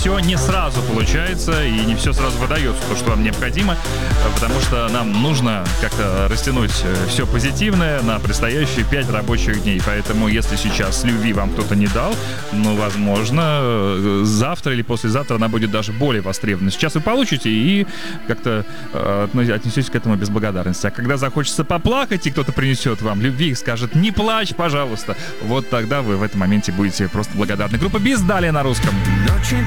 все не сразу получается и не все сразу выдается, то, что вам необходимо, потому что нам нужно как-то растянуть все позитивное на предстоящие 5 рабочих дней. Поэтому, если сейчас любви вам кто-то не дал, ну, возможно, завтра или послезавтра она будет даже более востребована. Сейчас вы получите и как-то отнесетесь к этому без благодарности. А когда захочется поплакать, и кто-то принесет вам любви и скажет: не плачь, пожалуйста, вот тогда вы в этом моменте будете просто благодарны. Группа Бис, далее на русском.